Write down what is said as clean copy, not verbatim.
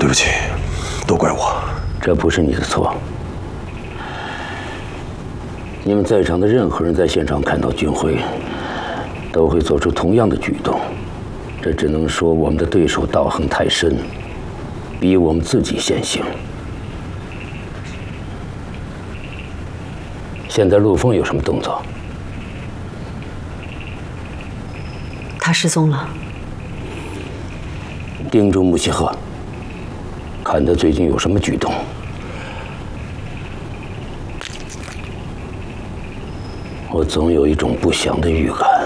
不起，都怪我。 这不是你的错。你们在场的任何人在现场看到军徽，都会做出同样的举动。这只能说我们的对手道行太深，比我们自己先行。现在陆枫有什么动作？ 他失踪了。 盯住穆希赫，看他最近有什么举动。我总有一种不祥的预感。